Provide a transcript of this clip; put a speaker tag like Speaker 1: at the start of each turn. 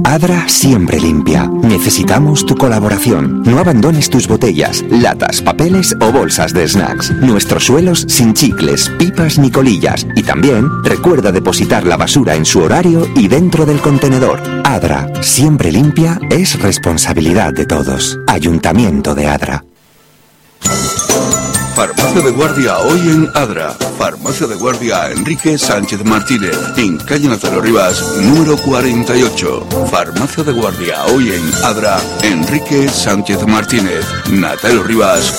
Speaker 1: Adra siempre limpia. Necesitamos tu colaboración. No abandones tus botellas, latas, papeles o bolsas de snacks. Nuestros suelos sin chicles, pipas ni colillas. Y también recuerda depositar la basura en su horario y dentro del contenedor. Adra siempre limpia es responsabilidad de todos. Ayuntamiento de Adra.
Speaker 2: Farmacia de guardia hoy en Adra. Farmacia de guardia Enrique Sánchez Martínez, en calle Natalo Rivas, número 48. Farmacia de guardia hoy en Adra, Enrique Sánchez Martínez, Natalo Rivas